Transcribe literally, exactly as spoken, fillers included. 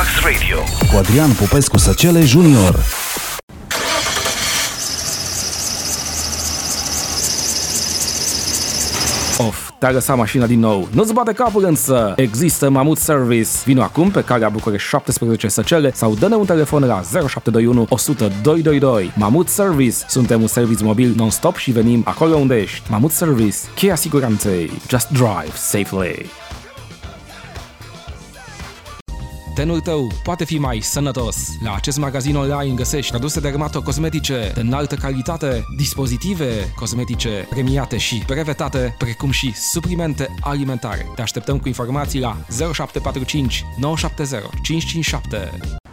Max Radio cu Adrian Popescu Săcele Junior. Of, te-a lăsat mașina din nou. Nu-ți bate capul însă! Există Mamut Service. Vino acum pe calea București șaptesprezece Săcele sau dă-ne un telefon la zero șapte doi unu o sută doi doi doi. Mamut Service. Suntem un serviciu mobil non-stop și venim acolo unde ești. Mamut Service. Cheia siguranței. Just drive safely. Tenul tău poate fi mai sănătos. La acest magazin online găsești produse dermatocosmetice de înaltă calitate, dispozitive cosmetice premiate și brevetate, precum și suplimente alimentare. Te așteptăm cu informații la zero șapte patru cinci nouă șapte zero cinci cinci șapte.